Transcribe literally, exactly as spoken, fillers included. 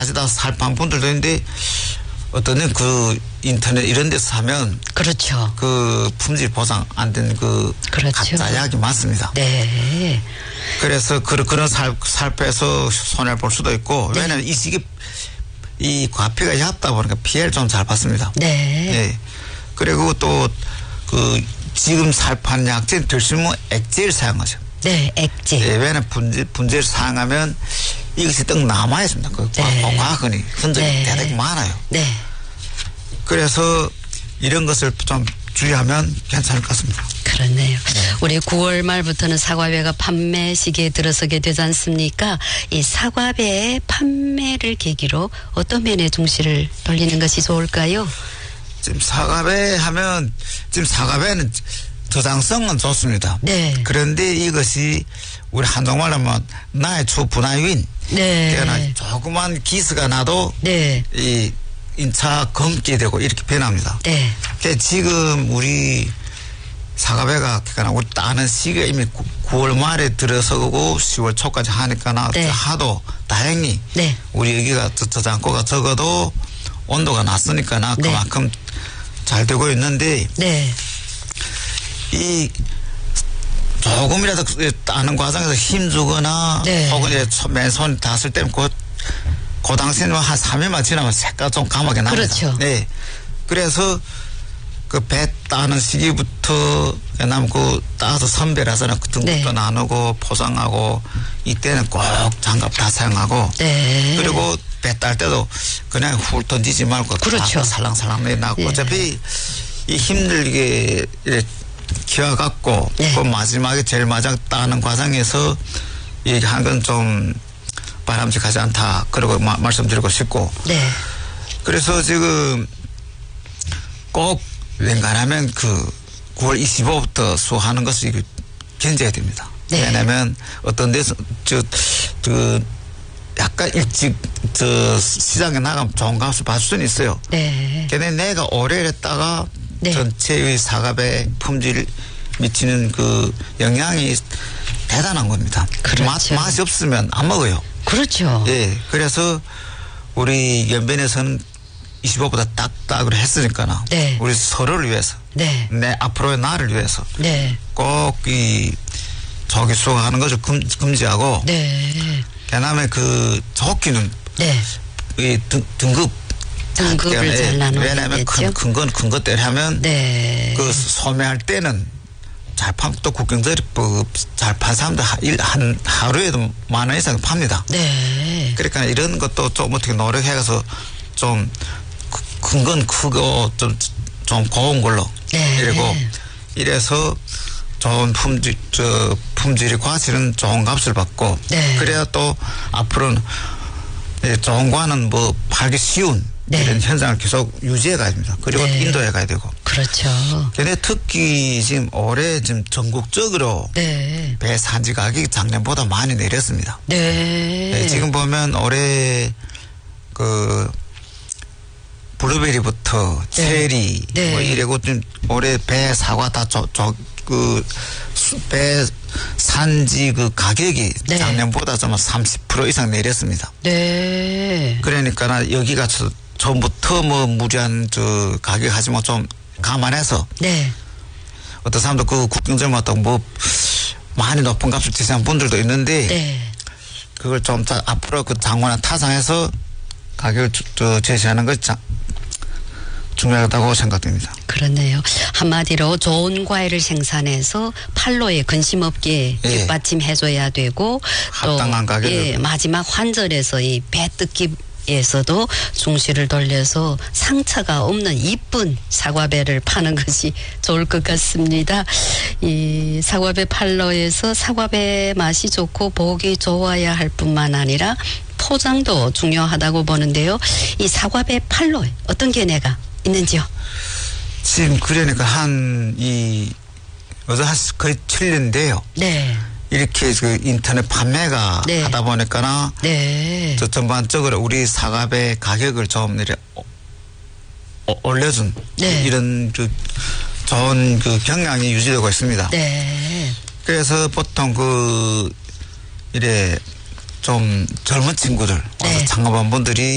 가져다 살 판 분들도 있는데 어떤 그 인터넷 이런 데서 사면 그렇죠. 그 품질 보상 안 된 그 그렇죠. 가짜 약이 많습니다. 네. 그래서 그, 그런 살, 살 빼서 손해를 볼 수도 있고 네. 왜냐하면 이 시기 이 과피가 얕다 보니까 피해를 좀 잘 받습니다. 네. 네. 그리고 또 그 지금 살판 약제 될 수 있는 액제를 사용하죠. 네, 액제. 네, 왜냐하면 분재, 분재를 사용하면 이것이 떡 남아있습니다. 그 네. 과학흔이 흔적이 네. 대단히 많아요. 네. 그래서 이런 것을 좀 주의하면 괜찮을 것 같습니다. 그렇네요. 네. 우리 구월 말부터는 사과배가 판매 시기에 들어서게 되지 않습니까? 이 사과배 판매를 계기로 어떤 면에 중시를 돌리는 것이 좋을까요? 지금 사과배 하면 지금 사과배는 저장성은 좋습니다. 네. 그런데 이것이 우리 한동말로 하면 나의 초분화유인. 네. 그러나 조그만 기스가 나도 네. 이 인차 검게 되고 이렇게 변합니다. 네. 그러니까 지금 우리 사과배가 그러니까 우리 따는 시기가 이미 구월 말에 들어서고 시월 초까지 하니까 나 네. 하도 다행히 네. 우리 여기가 저장고가 적어도 온도가 낮으니까 나 네. 그만큼 잘 되고 있는데 네. 이 조금이라도 따는 과정에서 힘주거나 네. 혹은 이제 맨손 닿았을 때는 그, 그 당시에는 한 삼 일만 지나면 색깔 좀 까맣게 납니다. 그렇죠. 네. 그래서 그 배 따는 시기부터 그다음 그 따서 선별해서는 그 등급도 네. 나누고 포장하고 이때는 꼭 장갑 다 사용하고 네. 그리고 배 딸 때도 그냥 훌 던지지 말고 그렇죠. 살랑살랑 내놔고 예. 어차피 이 힘들게 키워갖고 네. 그 마지막에 제일 마지막 따는 과정에서 얘기한 건 좀 바람직하지 않다. 그리고 마, 말씀드리고 싶고. 네. 그래서 지금 꼭 웬간하면 그 구월 이십오부터 수하는 것을 견제해야 됩니다. 네. 왜냐하면 어떤 데서 저, 그 약간 일찍 저 시장에 나가면 좋은 값을 받을 수는 있어요. 네. 근데 내가 오래 했다가 네. 전체의 사과배 품질 미치는 그 영향이 대단한 겁니다. 그렇죠. 맛, 맛이 없으면 안 먹어요. 그렇죠. 예. 그래서 우리 연변에서는 이십오보다 딱딱으로 했으니까 네. 우리 서로를 위해서 네. 내 앞으로의 나를 위해서 네. 꼭 이 조기 수거하는 것을 금, 금지하고 네. 그다음에 그 조기는 네. 이 등, 등급 등급을 예, 잘 나눠야겠죠. 왜냐하면 큰, 큰 건 큰 것대로 하면 네. 그 소매할 때는 잘 판, 또 국경조리법 잘 판 사람들 하, 일, 한 하루에도 만 원 이상 팝니다. 네. 그러니까 이런 것도 좀 어떻게 노력해서 좀 큰 건 크고 좀, 좀 고운 걸로. 네. 이러고 이래서 좋은 품질, 저, 품질이 과실은 좋은 값을 받고. 네. 그래야 또 앞으로는 좋은 과는 뭐 팔기 쉬운 네. 이런 현상을 계속 유지해 가야 됩니다. 그리고 네. 인도해 가야 되고. 그렇죠. 근데 특히 지금 올해 지금 전국적으로 네. 배 산지 가격이 작년보다 많이 내렸습니다. 네. 네, 지금 보면 올해 그 블루베리부터 네. 체리 네. 뭐 이래고 좀 올해 배 사과 다 그 배 산지 그 가격이 네. 작년보다 좀 삼십 퍼센트 이상 내렸습니다. 네. 그러니까 여기가 처음부터 뭐 무리한 저 가격 하지만 좀 감안해서 네. 어떤 사람도 그 국경절마다 뭐 많이 높은 값을 제시한 분들도 있는데 네. 그걸 좀 앞으로 그 장관한 타상해서 가격을 저 제시하는 것이 중요하다고 생각됩니다. 그렇네요. 한마디로 좋은 과일을 생산해서 판로에 근심 없게 예. 뒷받침해줘야 되고 합당한 또 가격을. 예, 마지막 환절에서 이 배 뜯기 에서도 중시를 돌려서 상처가 없는 이쁜 사과배를 파는 것이 좋을 것 같습니다. 이 사과배 판로에서 사과배 맛이 좋고 보기 좋아야 할 뿐만 아니라 포장도 중요하다고 보는데요. 이 사과배 판로에 어떤 견해가 있는지요? 지금 그러니까 한 이 어제 한 거의 칠 년 돼요. 네. 이렇게 그 인터넷 판매가 네. 하다 보니까나 네. 저 전반적으로 우리 사과배 가격을 좀 이렇게 어, 올려준 네. 이런 그 좋은 그 경향이 유지되고 있습니다. 네. 그래서 보통 그 이래 좀 젊은 친구들 와서 네. 창업한 분들이